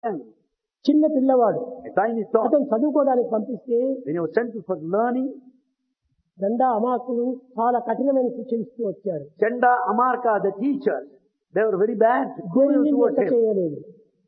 చిన్న పిల్లవాడు a tiny child. అతను చదువుకోవడానికి పంపిస్తే When he was sent for learning, దండా అమాకులు చాలా కఠినమైన శిక్షణ ఇస్తూ వచ్చారు. Chanda, Amarka, the teachers, they were very bad, cruel దేనిని towards లెక్క him. చేయలేదు.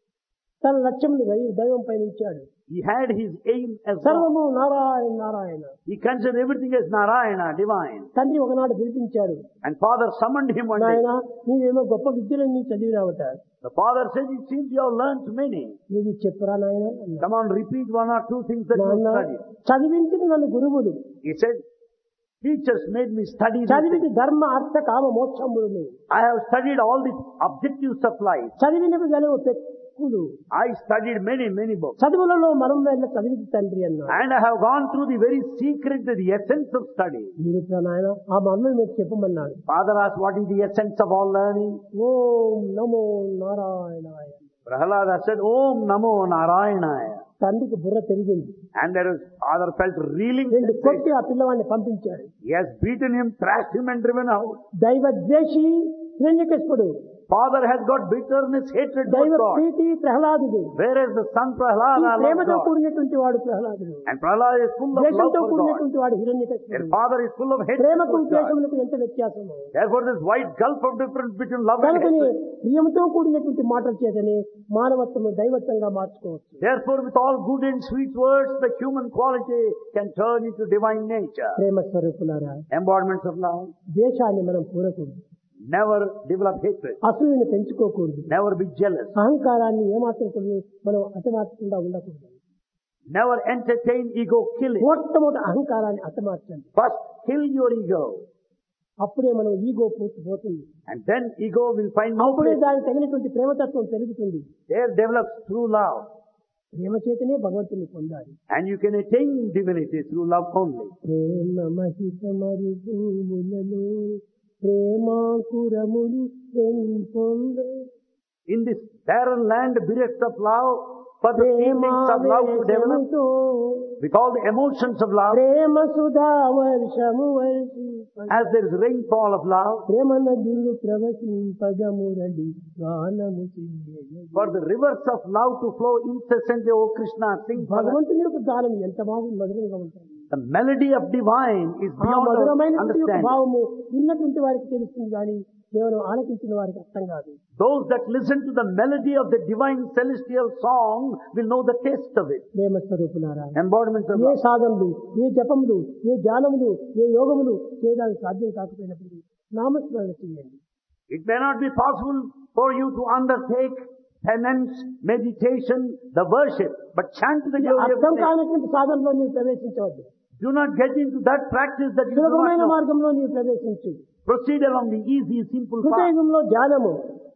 తన లక్ష్యం దైవం పైన ఉంచాడు. He had his aim as God. సర్వము Narayana Narayana. He considered everything as Narayana, divine. తండ్రి ఒకనాడు పిలిపించాడు. And father summoned him one day. నాయన నీవేమో గొప్ప విద్యలన్నీ చదివినావట. The father said, it seems you have learnt many. ఇది చెప్పురా నాయన అన్నాడు. Come on, repeat one or two things that you నాన్న studied. చదివించిన నన్ను గురువులు, He said, teachers made me study this చదివింది thing. ధర్మ అర్థ కామ మోక్షములు, I have studied all the objectives of life. చదివినవి గలవు పెక్కులు, I studied many books. చదువులలో మనం వెళ్ళ చదివింది తండ్రి అన్నాడు. And I have gone through the very secret, the essence of study. ఏమిట్రా నాయన ఆ మర్మం మీకు చెప్పమన్నాడు. Father asked, what is the essence of all learning? ఓం నమో నారాయణాయ. Prahalada said, Om Namo Narayanaya. తండ్రికి బుర్ర తిరిగింది. And father felt reeling. రెండు కొట్టి ఆ పిల్లవాడిని పంపించాడు. He has beaten him, thrashed him and driven out. దైవ ద్వేషి హిరణ్యకశిపుడు, Father has got bitterness, hatred for దైవ God. ప్రీతి ప్రహ్లాదుడు, Whereas the son ఈ Prahlada loves ప్రేమతో God. కూడినటువంటి వాడు ప్రహ్లాదుడు, And Prahlada is full of love ద్వేషంతో for God. కూడినటువంటి వాడు హిరణ్యకశిపుడు. Their father is full of hatred ప్రేమకు for God. ద్వేషములకు ఎంత వ్యత్యాసము. Therefore this wide gulf of difference between love and కనుకని hatred. ప్రియముతో కూడినటువంటి మాటల చేతనే మానవత్వము దైవత్వంగా మార్చుకోవచ్చు. Therefore with all good and sweet words, the human quality can turn into divine nature. ప్రేమ స్వరూపులారా, Embodiments of love. ద్వేషాన్ని మనం కూరకూడదు, Never develop hatred. అసూయను పెంచుకోకూడదు, Never be jealous. అహంకారాన్ని ఏమాత్రం మనం అతమార్చకుండా ఉండకూడదు. Never entertain ego killing. మొట్టమొదటి అహంకారాన్ని అతమార్చండి. First kill your ego. అప్పుడే మనం ఈగో పోతుంది. And then ego will find no అప్పుడే place. దానికి తగినటువంటి ప్రేమతత్వం పెరుగుతుంది. There develops true love. ప్రేమ చేతనే భగవంతుని పొందాలి. And you can attain divinity through love only. Prema Mahitha మరుభూములలో ప్రేమాకురములు పెంపొంద. In this barren land bereft of love, for the feelings of love to develop, with all the emotions of love, ప్రేమ సుధా వర్షము వర్షింప. as there is rainfall of love, ప్రేమ నదులు ప్రవహింపగమురడి గానము చేయగలవు. for the rivers of love to flow incessantly, O Krishna, sing for us. భగవంతుని యొక్క గానం ఎంత బాగుంది, మధురంగా ఉంటుంది. The melody of divine is ఆ beyond our మధురమైనటువంటి యొక్క understanding. భావము విన్నటువంటి వారికి తెలుస్తుంది కానీ కేవలం ఆలకించిన వారికి అర్థం కాదు. Those that listen to the melody of the divine celestial song will know the taste of it. ప్రేమ స్వరూపులారా, Embodiment of ఏ love. సాధనలు, ఏ జపములు, ఏ ధ్యానములు, ఏ యోగములు చేయడానికి సాధ్యం కాకపోయినప్పుడు నామస్మరణ చేయండి. It may not be possible for you to undertake penance, meditation, the worship, but chant the glory of అర్థం the name. కానటువంటి సాధనలో నీవు ప్రవేశించవద్దు. Do not get into that practice that you do not సులభమైన know. మార్గంలో నీవు ప్రవేశించు. Proceed along the easy, simple path. కృతయుగంలో ధ్యానము,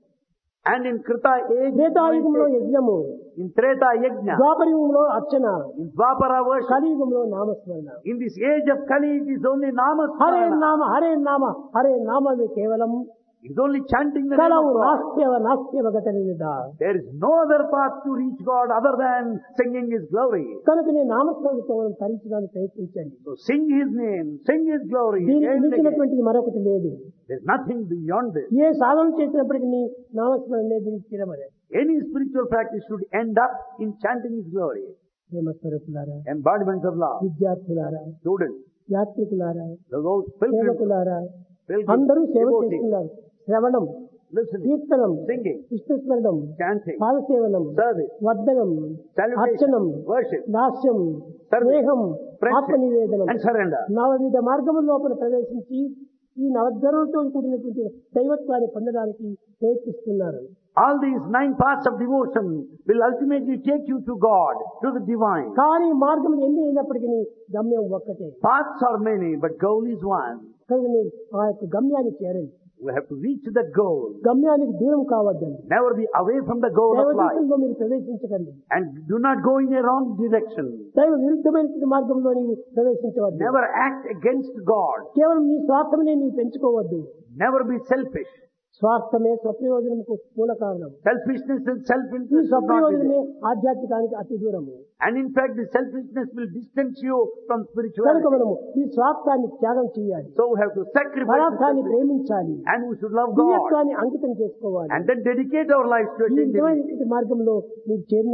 And in Krita age, త్రేతాయుగంలో యజ్ఞము, in Treta Yajna, ద్వాపరయుగంలో Archana, in Dwapara worship, కలియుగంలో నామస్మరణ. in this age of Kali, it is only Hare Namasmarana. నామ హరే నామ హరే నామమే కేవలం. It is only chanting the name కలవు of God. నాస్త్యవ గత వివిధ. There is no other path to reach God other than singing His glory. కనుక నేను నామస్మరణతో మనం తరించడానికి ప్రయత్నించండి. So sing His name, sing His glory. దీనికి again and again. మించినటువంటిది మరొకటి లేదు. There is nothing beyond this. ఏ సాధన చేసినప్పటికీ నీ నామస్మరణే దీనికి స్థిరమనే. Any spiritual practice should end up in chanting His glory. ప్రేమ స్వరూపులారా, Embodiments of love. విద్యార్థులారా, Students, యాత్రికులారా, those pilgrims, సేవకులారా, pilgrims, అందరూ సేవ devotees, చేస్తున్నారు. శ్రవణం, listening, కీర్తనం, singing, విష్ణుస్మరణం, chanting, పాదసేవనం, service, వర్ధనం, salutation, అర్చనం, worship, దాస్యం, service, స్నేహం, friendship, ఆత్మనివేదనం, and surrender. నవవిధ మార్గముల లోపల ప్రవేశించి ఈ నవద్వరులతో కూడినటువంటి దైవత్వాన్ని పొందడానికి ప్రయత్నిస్తున్నారు. All these 9 paths of devotion will ultimately take you to God, to the divine. కానీ మార్గం ఎన్ని అయినప్పటికీ గమ్యం ఒక్కటే. Paths are many, but goal is one. కనుక మీరు ఆ యొక్క గమ్యాన్ని చేరండి. We have to reach that goal. గమ్యానికి దూరం కావద్దండి. Never be away from the goal of life. దైవదేశంలో మీరు ప్రవేశించకండి. And do not go in a wrong direction. దైవ విరుద్ధమైన మార్గంలో నీవు ప్రవేశించవద్దు. Never act against God. కేవలం నీ స్వార్థమనే నీవు పెంచుకోవద్దు. Never be selfish. స్వార్థమే స్వప్రయోజనముకు మూల కారణం. Selfishness and ఈ self-interest should not be స్వప్రయోజనమే there. ఆధ్యాత్మికానికి అతి దూరము. And in fact, the selfishness will distance you from కనుక spirituality. మనము ఈ స్వార్థాన్ని త్యాగం చేయాలి. So we have to sacrifice పదార్థాన్ని the selfish. ప్రేమించాలి. And we should love God. దివ్యత్వాన్ని అంకితం చేసుకోవాలి. And then dedicate our lives to ఈ attain divinity. విధమైనటువంటి మార్గంలో మీరు చేరిన